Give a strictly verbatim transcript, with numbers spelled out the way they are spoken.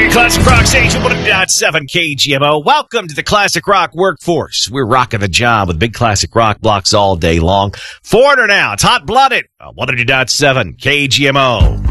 Classic Rock Station one oh point seven K G M O. Welcome to the Classic Rock Workforce. We're rocking the job with big classic rock blocks all day long. Foreigner now. It's hot-blooded. one oh point seven K G M O.